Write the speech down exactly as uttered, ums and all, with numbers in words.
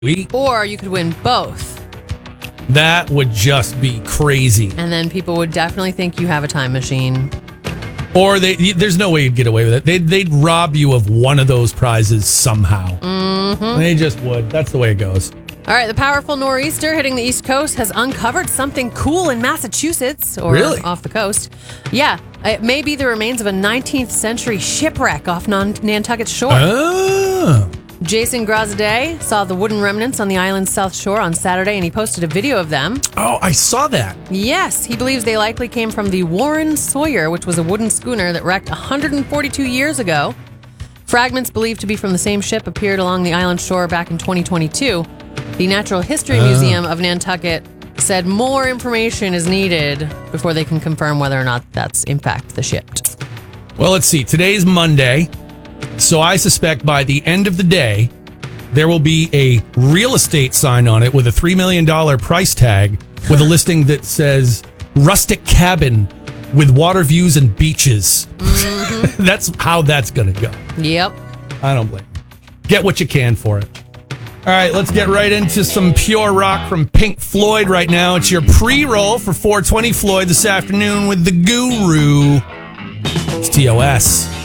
We, Or you could win both. that would just be crazy. And then people would definitely think you have a time machine. Or they, there's no way you'd get away with it. They'd, they'd rob you of one of those prizes somehow. Mm-hmm. They just would. That's the way it goes. All right, the powerful nor'easter hitting the East Coast has uncovered something cool in Massachusetts, or Really? off the coast. Yeah, it may be the remains of a nineteenth century shipwreck off Nan- Nantucket's shore. Oh. Jason Grozade saw the wooden remnants on the island's south shore on Saturday, and he posted a video of them. Oh, I saw that. Yes, he believes they likely came from the Warren Sawyer, which was a wooden schooner that wrecked one hundred forty-two years ago. Fragments believed to be from the same ship appeared along the island shore back in twenty twenty-two. The Natural History Oh. Museum of Nantucket said more information is needed before they can confirm whether or not that's in fact the ship. Well, let's see. Today's Monday, so I suspect by the end of the day, there will be a real estate sign on it with a three million dollars price tag with a listing that says rustic cabin with water views and beaches. Mm-hmm. That's how that's going to go. Yep. I don't blame you. Get what you can for it. All right, let's get right into some pure rock from Pink Floyd right now. It's your pre-roll for four twenty Floyd this afternoon with the Guru. It's T O S.